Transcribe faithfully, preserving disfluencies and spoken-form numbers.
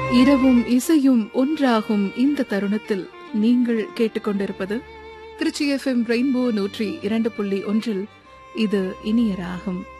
இரவும் இசையும் ஒன்றாகும் இந்த தருணத்தில் நீங்கள் கேட்டுக்கொண்டிருப்பது திருச்சி எஃப் எம் ரெயின்போ நூற்றி இரண்டு புள்ளி ஒன்றில் இது இனிய ராகம்.